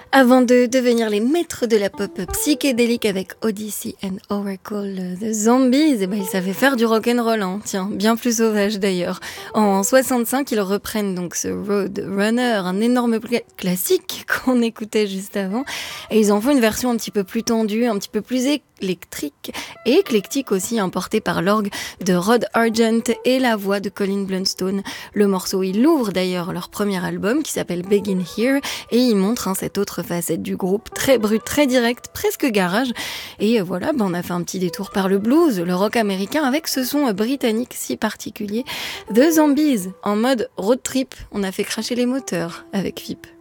Avant de devenir les maîtres de la pop psychédélique avec Odyssey and Oracle The Zombies, eh ben, ils savaient faire du rock'n'roll, hein. Tiens, bien plus sauvage d'ailleurs. En 65, ils reprennent donc ce Road Runner, un énorme classique qu'on écoutait juste avant, et ils en font une version un petit peu plus tendue, un petit peu plus électrique et éclectique aussi, portée par l'orgue de Rod Argent et la voix de Colin Blunstone. Le morceau, il ouvre d'ailleurs leur premier album qui s'appelle Begin Here, et il montre cette autre facette du groupe, très brute, très directe, presque garage. Et voilà, on a fait un petit détour par le blues, le rock américain, avec ce son britannique si particulier. The Zombies, en mode road trip, on a fait cracher les moteurs avec FIP.